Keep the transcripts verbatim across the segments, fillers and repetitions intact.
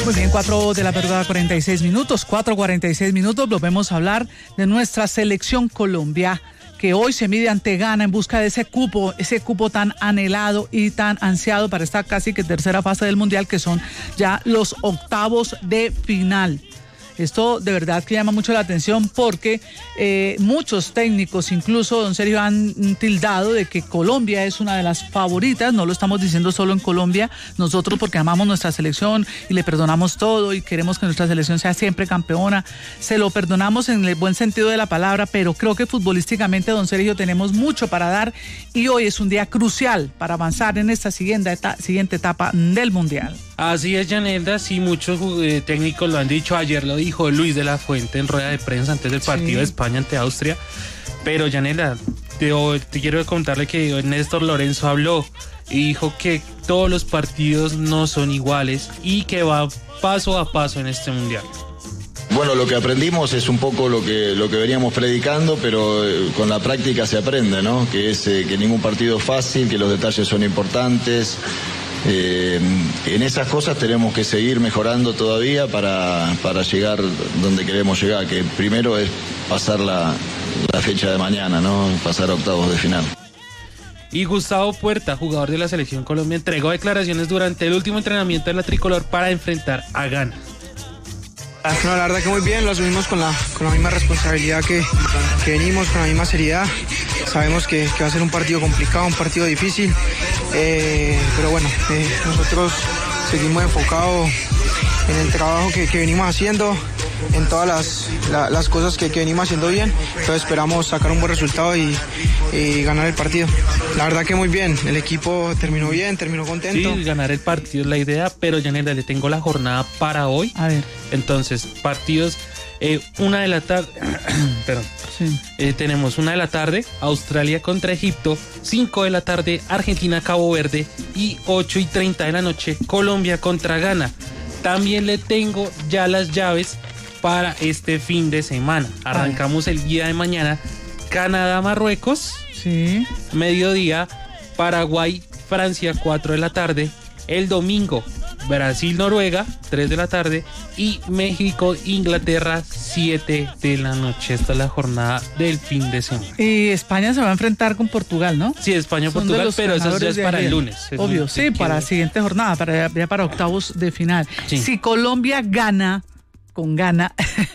Muy bien, cuatro de la verdad, cuarenta y seis minutos, cuatro cuarenta y seis minutos, volvemos a hablar de nuestra selección Colombia, que hoy se mide ante Ghana en busca de ese cupo, ese cupo tan anhelado y tan ansiado para esta casi que tercera fase del Mundial, que son ya los octavos de final. Esto de verdad que llama mucho la atención porque eh, muchos técnicos, incluso don Sergio, han tildado de que Colombia es una de las favoritas. No lo estamos diciendo solo en Colombia, nosotros porque amamos nuestra selección y le perdonamos todo y queremos que nuestra selección sea siempre campeona. Se lo perdonamos en el buen sentido de la palabra, pero creo que futbolísticamente, don Sergio, tenemos mucho para dar y hoy es un día crucial para avanzar en esta siguiente etapa, siguiente etapa del Mundial. Así es, Yanelda, sí, muchos eh, técnicos lo han dicho, ayer lo dijo Luis de la Fuente en rueda de prensa antes del partido sí. de España ante Austria, pero Yanelda, te, te quiero contarle que Néstor Lorenzo habló y dijo que todos los partidos no son iguales y que va paso a paso en este Mundial. Bueno, lo que aprendimos es un poco lo que, lo que veníamos predicando, pero eh, con la práctica se aprende, ¿no? Que es eh, que ningún partido es fácil, que los detalles son importantes. Eh, en esas cosas tenemos que seguir mejorando todavía para, para llegar donde queremos llegar, que primero es pasar la, la fecha de mañana, ¿no? Pasar a octavos de final. Y Gustavo Puerta, jugador de la Selección Colombia, entregó declaraciones durante el último entrenamiento de la tricolor para enfrentar a Ghana. No, la verdad que muy bien, lo asumimos con la, con la misma responsabilidad que, que venimos, con la misma seriedad. Sabemos que, que va a ser un partido complicado, un partido difícil, eh, pero bueno, eh, nosotros seguimos enfocados en el trabajo que, que venimos haciendo, en todas las, la, las cosas que, que venimos haciendo bien. Entonces esperamos sacar un buen resultado y, y ganar el partido. La verdad que muy bien, el equipo terminó bien, terminó contento. Sí, ganar el partido es la idea, pero Yanelda, le tengo la jornada para hoy. A ver. Entonces, partidos, eh, una de la tarde, perdón, sí. eh, tenemos una de la tarde, Australia contra Egipto, cinco de la tarde, Argentina, Cabo Verde y ocho y treinta de la noche, Colombia contra Ghana. También le tengo ya las llaves para este fin de semana. Arrancamos el día de mañana, Canadá, Marruecos, sí. mediodía, Paraguay, Francia, cuatro de la tarde, el domingo, Brasil, Noruega, tres de la tarde y México, Inglaterra, siete de la noche. Esta es la jornada del fin de semana. Y España se va a enfrentar con Portugal, ¿no? Sí, España, Son Portugal, pero eso ya es para ayer. El lunes. Obvio, sí, para la siguiente jornada, para, ya para octavos de final. Sí. Si Colombia gana, con gana,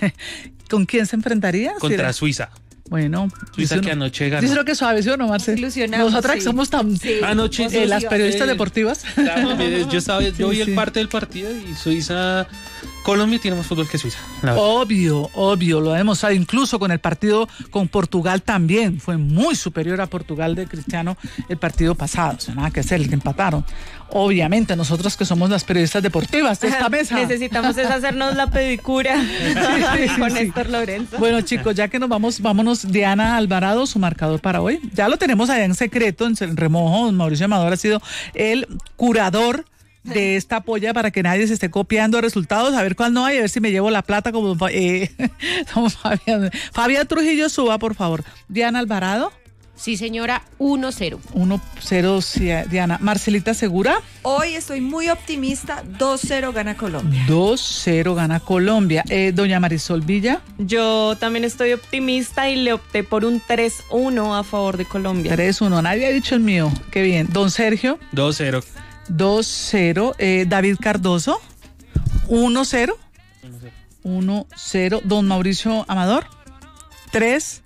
¿con quién se enfrentaría? Contra Suiza. Bueno, Suiza que uno, anoche ganó. Dice lo que suave, ¿sí o no, Marce? Ilusionamos. Nosotras sí. somos tan sí. anoche eh, las periodistas eh, deportivas. Claro, yo sabía, yo sí, vi sí. el parte del partido y Suiza, Colombia tiene más fútbol que Suiza. Obvio, obvio, lo ha demostrado. Incluso con el partido con Portugal también fue muy superior a Portugal de Cristiano el partido pasado. O sea, nada que hacer, le empataron. Obviamente, nosotros que somos las periodistas deportivas de esta mesa. Necesitamos es hacernos la pedicura sí, sí, con sí. Néstor Lorenzo. Bueno, chicos, ya que nos vamos, vámonos. Diana Alvarado, su marcador para hoy. Ya lo tenemos allá en secreto, en remojo. Mauricio Amador ha sido el curador de esta polla para que nadie se esté copiando resultados, a ver cuál no hay, a ver si me llevo la plata como, eh, como Fabián. Fabián Trujillo, suba, por favor. Diana Alvarado. Sí, señora, uno cero. uno cero, sí, Diana. Marcelita Segura. Hoy estoy muy optimista, dos cero gana Colombia. dos cero gana Colombia. Eh, doña Marisol Villa. Yo también estoy optimista y le opté por un tres uno a favor de Colombia. tres uno, nadie ha dicho el mío. Qué bien. Don Sergio. dos cero. dos cero. Eh, David Cardoso. uno cero. uno cero. Don Mauricio Amador. tres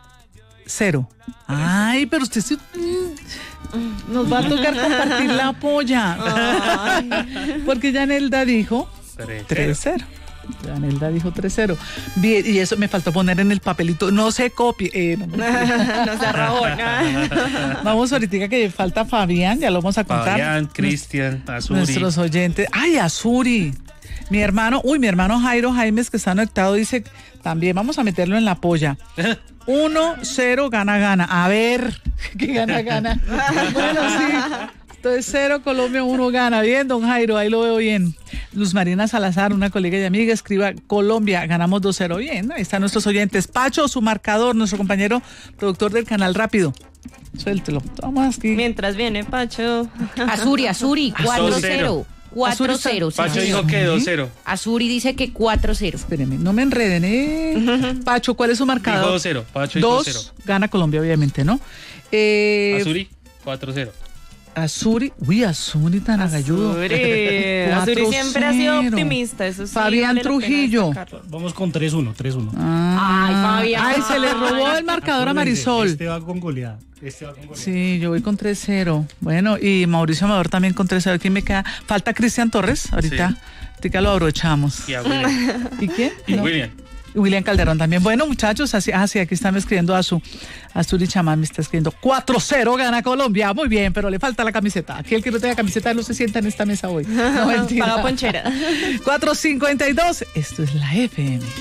cero. Ay, pero usted sí, nos va a tocar compartir la polla. Ay. Porque Yanelda dijo tres cero. Yanelda dijo tres cero. Bien, y eso me faltó poner en el papelito. No se copie. Eh, no, no se arrabó. Vamos ahorita que falta Fabián, ya lo vamos a contar. Fabián, Cristian, Azuri. Nuestros oyentes. Ay, Azuri. Mi hermano, uy, mi hermano Jairo Jaimes, que está conectado, dice también, vamos a meterlo en la polla. uno cero gana, gana. A ver, ¿qué gana, gana? Bueno, sí. Entonces, cero Colombia, uno gana. Bien, don Jairo, ahí lo veo bien. Luz Marina Salazar, una colega y amiga, escriba Colombia, ganamos dos cero. Bien, ahí están nuestros oyentes. Pacho, su marcador, nuestro compañero productor del canal Rápido. Suéltelo. Vamos aquí. Mientras viene Pacho. Azuri, Azuri, cuatro cero. cuatro cero. Pacho dijo que dos cero. Azuri dice que cuatro cero. Espérenme, no me enreden, ¿eh? Pacho, ¿cuál es su marcador? Dijo dos cero. Pacho dijo dos cero. Gana Colombia, obviamente, ¿no? Eh, Azuri, cuatro cero. Azuri, uy, Azuri tan agalludo. Azuri, Azuri siempre ha sido optimista, eso sí. Fabián Trujillo. Vamos con tres uno, tres uno. Ah, Ay, Fabián. Ay, se le robó el marcador a Marisol. Este va con goleada. Este va con goleada. Sí, yo voy con tres cero. Bueno, y Mauricio Amador también con tres cero. ¿Quién me queda? Falta Cristian Torres, ahorita. Sí. Ahorita lo aprovechamos. Y a William. ¿Y quién? Y No. William. William Calderón también. Bueno, muchachos, así, ah, sí, aquí están escribiendo a su Azuri Chamán, me está escribiendo cuatro cero gana Colombia. Muy bien, pero le falta la camiseta. Aquí el que no tenga camiseta no se sienta en esta mesa hoy. No, mentira. Paga ponchera. cuatro cincuenta y dos. Esto es la F M.